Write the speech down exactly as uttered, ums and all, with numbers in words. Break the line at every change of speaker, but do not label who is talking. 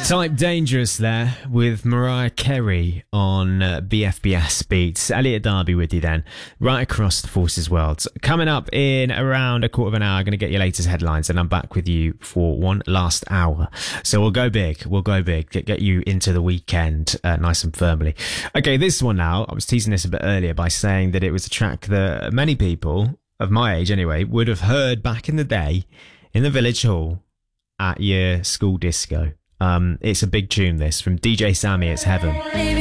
Type Dangerous there with Mariah Carey on uh, B F B S Beats. Elliot Darby with you then, right across the Forces world. Coming up in around a quarter of an hour, I'm going to get your latest headlines and I'm back with you for one last hour. So we'll go big, we'll go big, get, get you into the weekend uh, nice and firmly. Okay, this one now, I was teasing this a bit earlier by saying that it was a track that many people, of my age anyway, would have heard back in the day in the village hall at your school disco. Um, it's a big tune, this, from D J Sammy, It's Heaven.